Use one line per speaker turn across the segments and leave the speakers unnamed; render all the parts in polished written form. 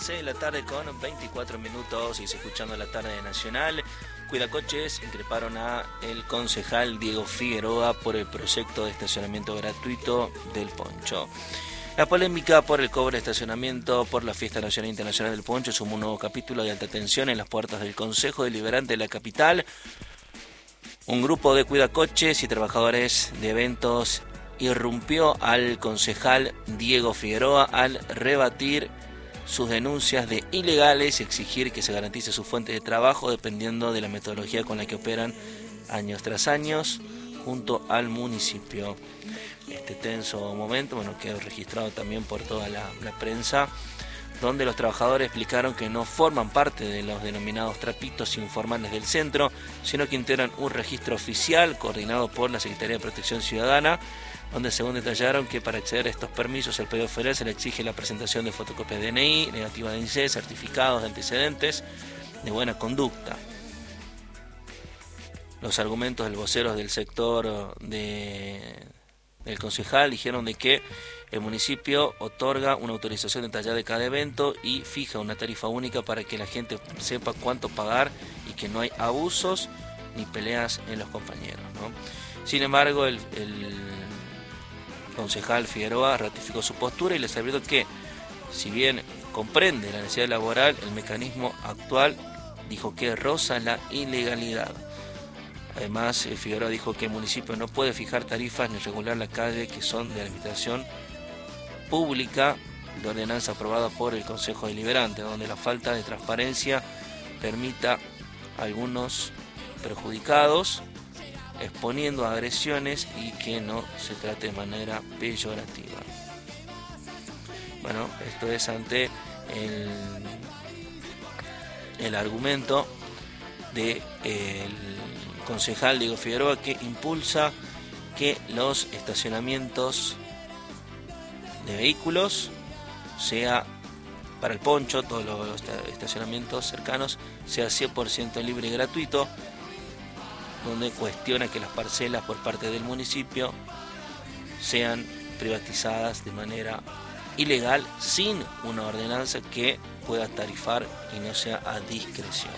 6 de la tarde con 24 minutos y escuchando la tarde nacional. Cuidacoches increparon a el concejal Diego Figueroa por el proyecto de estacionamiento gratuito del Poncho. La polémica por el cobro de estacionamiento por la Fiesta Nacional e Internacional del Poncho sumó un nuevo capítulo de alta tensión en las puertas del Consejo Deliberante de la capital. Un grupo de cuidacoches y trabajadores de eventos irrumpió al concejal Diego Figueroa al rebatir sus denuncias de ilegales y exigir que se garantice su fuente de trabajo dependiendo de la metodología con la que operan años tras años junto al municipio. Este tenso momento, quedó registrado también por toda la prensa, donde los trabajadores explicaron que no forman parte de los denominados trapitos informales del centro, sino que integran un registro oficial coordinado por la Secretaría de Protección Ciudadana, donde según detallaron que para acceder a estos permisos al pedido federal se le exige la presentación de fotocopias de DNI, negativa de INSEE, certificados de antecedentes de buena conducta. Los argumentos del vocero del sector del concejal dijeron de que el municipio otorga una autorización detallada de cada evento y fija una tarifa única para que la gente sepa cuánto pagar y que no hay abusos ni peleas en los compañeros, ¿no? Sin embargo, el concejal Figueroa ratificó su postura y les advirtió que, si bien comprende la necesidad laboral, el mecanismo actual dijo que roza la ilegalidad. Además, Figueroa dijo que el municipio no puede fijar tarifas ni regular la calle que son de la administración pública de ordenanza aprobada por el Consejo Deliberante, donde la falta de transparencia permita a algunos perjudicados exponiendo agresiones y que no se trate de manera peyorativa. Esto es ante el argumento del concejal Diego Figueroa, que impulsa que los estacionamientos de vehículos sea para el Poncho, todos los estacionamientos cercanos, sea 100% libre y gratuito, donde cuestiona que las parcelas por parte del municipio sean privatizadas de manera ilegal sin una ordenanza que pueda tarifar y no sea a discreción.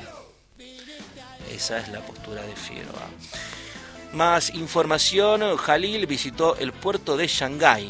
Esa es la postura de Figueroa. Más información, Jalil visitó el puerto de Shanghái.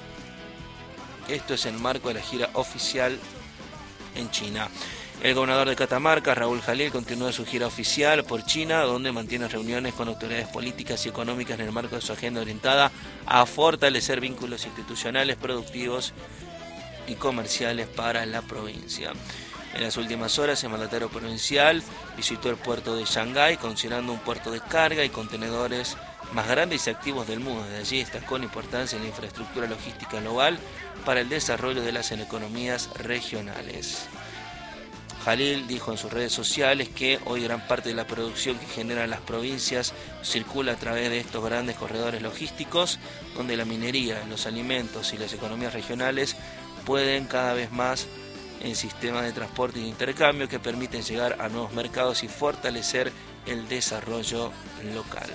Esto es en el marco de la gira oficial en China. El gobernador de Catamarca, Raúl Jalil, continúa su gira oficial por China, donde mantiene reuniones con autoridades políticas y económicas en el marco de su agenda orientada a fortalecer vínculos institucionales, productivos y comerciales para la provincia. En las últimas horas, el mandatario provincial visitó el puerto de Shanghái, considerando un puerto de carga y contenedores más grandes y activos del mundo. Desde allí destacó la importancia de la infraestructura logística global para el desarrollo de las economías regionales. Jalil dijo en sus redes sociales que hoy gran parte de la producción que generan las provincias circula a través de estos grandes corredores logísticos, donde la minería, los alimentos y las economías regionales pueden cada vez más en sistemas de transporte y de intercambio que permiten llegar a nuevos mercados y fortalecer el desarrollo local.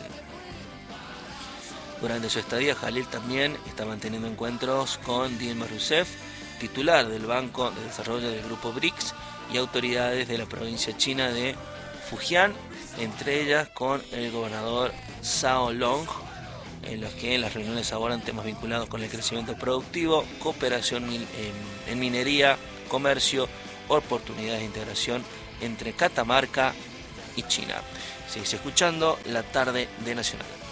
Durante su estadía, Jalil también está manteniendo encuentros con Dilma Rousseff, titular del Banco de Desarrollo del Grupo BRICS, y autoridades de la provincia china de Fujian, entre ellas con el gobernador Zhao Long, en los que las reuniones abordan temas vinculados con el crecimiento productivo, cooperación en minería, comercio, oportunidades de integración entre Catamarca y China. Seguís escuchando La Tarde de Nacional.